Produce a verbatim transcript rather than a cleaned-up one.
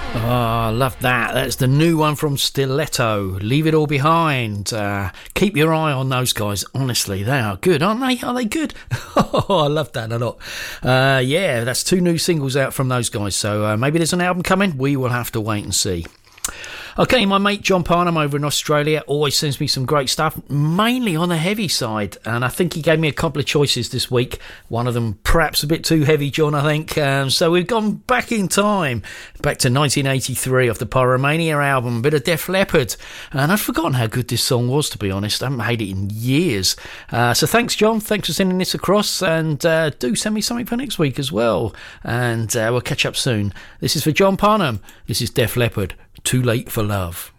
Oh, I love that. That's the new one from Stiletto. Leave It All Behind. Uh, keep your eye on those guys. Honestly, they are good, aren't they? Are they good? Oh, I love that a lot. Uh, yeah, that's two new singles out from those guys. So uh, maybe there's an album coming. We will have to wait and see. Okay, my mate John Parnham over in Australia always sends me some great stuff, mainly on the heavy side, and I think he gave me a couple of choices this week. One of them perhaps a bit too heavy, John, I think. Um, so we've gone back in time, back to nineteen eighty-three off the Pyromania album, a bit of Def Leppard, and I'd forgotten how good this song was, to be honest. I haven't heard it in years. Uh, so thanks, John. Thanks for sending this across, and uh, do send me something for next week as well, and uh, we'll catch up soon. This is for John Parnham. This is Def Leppard. Too Late for Love.